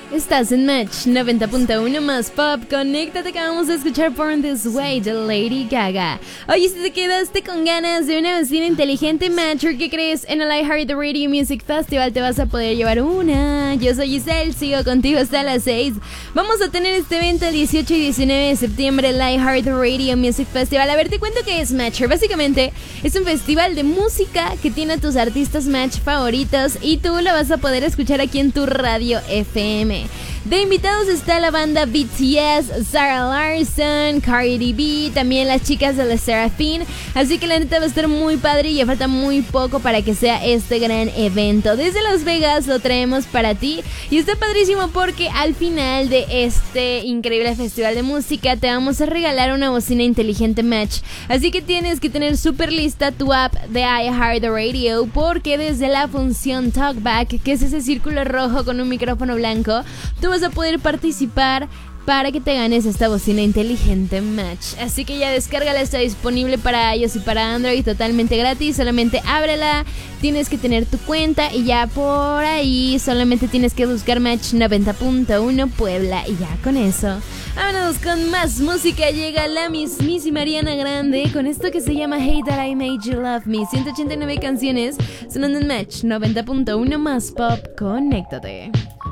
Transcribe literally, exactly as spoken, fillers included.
Estás en Match noventa punto uno más Pop. Conéctate que vamos a escuchar Born This Way de Lady Gaga. Oye, si te quedaste con ganas de una bocina inteligente Match, ¿qué crees? En el iHeartRadio Music Festival te vas a poder llevar una. Yo soy Giselle, sigo contigo hasta las seis. Vamos a tener este evento el dieciocho y diecinueve de septiembre, el iHeartRadio Music Festival. A ver, te cuento qué es Match. Básicamente es un festival de música que tiene a tus artistas Match favoritos y tú lo vas a poder escuchar aquí en tu radio F M. De invitados está la banda B T S, Sarah Larson, Cardi B, también las chicas de LE SSERAFIM. Así que la neta va a estar muy padre y ya falta muy poco para que sea este gran evento. Desde Las Vegas lo traemos para ti y está padrísimo porque al final de este increíble festival de música te vamos a regalar una bocina inteligente Match. Así que tienes que tener súper lista tu app de iHeartRadio porque desde la función Talkback, que es ese círculo rojo con un micrófono blanco, tú vas a poder participar para que te ganes esta bocina inteligente Match. Así que ya descárgala, está disponible para iOS y para Android totalmente gratis. Solamente ábrela, tienes que tener tu cuenta y ya por ahí solamente tienes que buscar Match noventa punto uno Puebla y ya con eso. Vámonos con más música. Llega la mismísima Ariana Grande con esto que se llama Hey That I Made You Love Me. ciento ochenta y nueve canciones sonando en Match noventa punto uno más Pop. Conéctate.